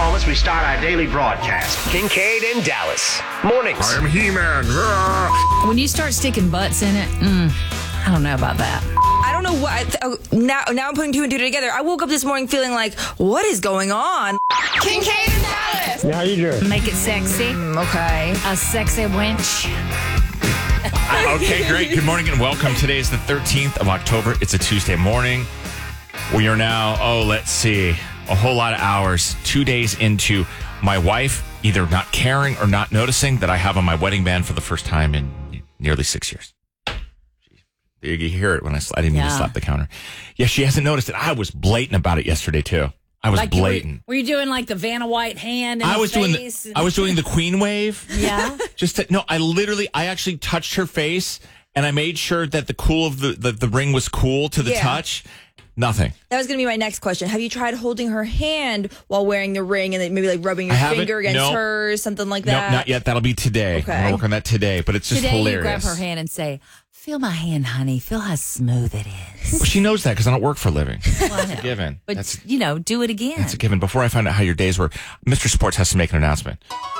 moments, we start our daily broadcast. Kincaid and Dallas. Mornings. I'm He-Man. When you start sticking butts in it, I don't know about that. I don't know what. Now I'm putting two and two together. I woke up this morning feeling like, what is going on? Kincaid and Dallas. Yeah, how you doing? Make it sexy. Okay. A sexy wench. Okay, great. Good morning and welcome. Today is the 13th of October. It's a Tuesday morning. We are now, let's see, a whole lot of hours, 2 days into my wife either not caring or not noticing that I have on my wedding band for the first time in nearly 6 years. You hear it when I didn't mean to slap the counter. Yeah, she hasn't noticed it. I was blatant about it yesterday, too. I was blatant. Were you doing like the Vanna White hand in I was face? doing the queen wave. Yeah. I actually touched her face and I made sure that the cool of the ring was cool to the touch. Nothing. That was going to be my next question. Have you tried holding her hand while wearing the ring and then maybe like rubbing your finger against hers, something like that? No, not yet. That'll be today. Okay. I'm going to work on that today, but it's just Today hilarious. You grab her hand and say, feel my hand, honey. Feel how smooth it is. Well, she knows that because I don't work for a living. Well, It's a given. But, do it again. That's a given. Before I find out how your days were, Mr. Sports has to make an announcement.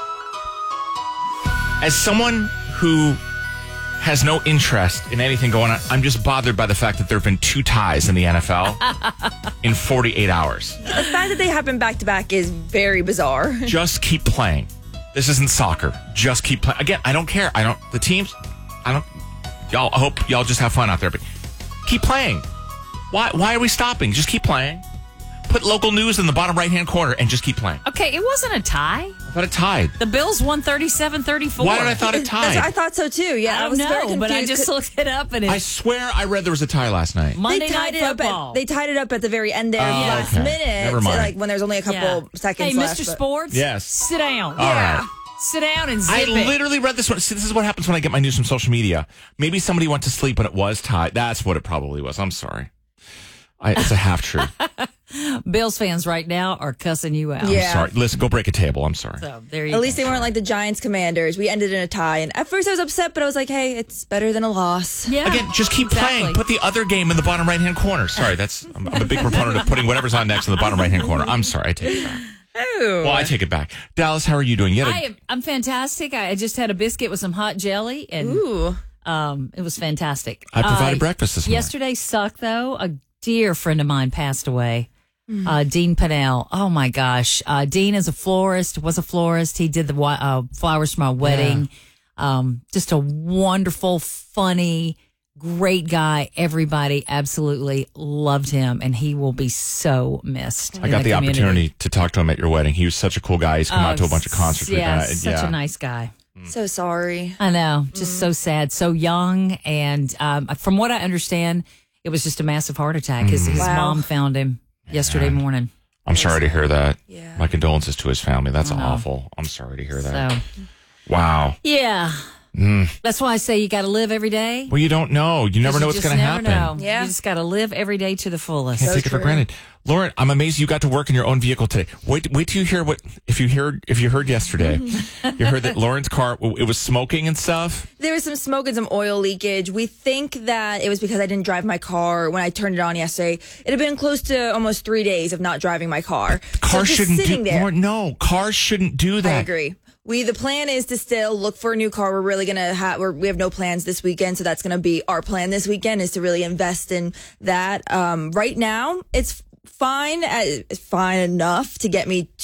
As someone who has no interest in anything going on, I'm just bothered by the fact that there have been 2 ties in the NFL in 48 hours. The fact that they happen back to back is very bizarre. Just keep playing. This isn't soccer. Just keep playing. Again, I don't care. I hope y'all just have fun out there, but keep playing. Why are we stopping? Just keep playing. Put local news in the bottom right-hand corner and just keep playing. Okay, it wasn't a tie. I thought it tied. The Bills won 37-34. Why did I thought it tied? I thought so too. Yeah, I was very don't know, confused but I just looked it up and I swear I read there was a tie last night. Monday they tied Night it up. Football. They tied it up at the very end there, last okay. minute. Never mind. Like when there's only a couple seconds Hey, left. Mr. Sports. Yes. Sit down. All right. Sit down and zip I it. literally read this one. See, this is what happens when I get my news from social media. Maybe somebody went to sleep and it was tied. That's what it probably was. I'm sorry. It's a half-truth. Bills fans right now are cussing you out. Yeah. I'm sorry. Listen, go break a table. I'm sorry. So there you At least they weren't like the Giants Commanders. We ended in a tie. And at first I was upset, but I was like, hey, it's better than a loss. Yeah. Again, just keep playing. Put the other game in the bottom right-hand corner. Sorry, I'm a big proponent of putting whatever's on next in the bottom right-hand corner. I'm sorry. I take it back. Oh. Well, I take it back. Dallas, how are you doing? I'm fantastic. I just had a biscuit with some hot jelly, and Ooh. it was fantastic. I provided breakfast this morning. Yesterday sucked, though. A dear friend of mine passed away. Dean Pennell. Oh my gosh. Dean was a florist. He did the flowers for my wedding. Just a wonderful, funny, great guy. Everybody absolutely loved him, and he will be so missed. I got the opportunity to talk to him at your wedding. He was such a cool guy. He's come out to a bunch of concerts. Such a nice guy. So sorry. I know. Just so sad. So young. And from what I understand, it was just a massive heart attack. His mom found him yesterday morning. I'm sorry to hear that. Yeah. My condolences to his family. That's awful. I'm sorry to hear that. So, wow. yeah. That's why I say you got to live every day. Well, you don't know. You never know what's going to happen. Know. Yeah. You just got to live every day to the fullest. Can't take it for granted. Lauren, I'm amazed you got to work in your own vehicle today. Wait till you hear if you heard yesterday. You heard that Lauren's car, it was smoking and stuff. There was some smoke and some oil leakage. We think that it was because I didn't drive my car when I turned it on yesterday. It had been close to almost 3 days of not driving my car. Cars shouldn't sitting do there. Lauren, no, cars shouldn't do that. I agree. The plan is to still look for a new car. We're really going to we have no plans this weekend. So that's going to be our plan this weekend, is to really invest in that. Right now it's fine enough to get me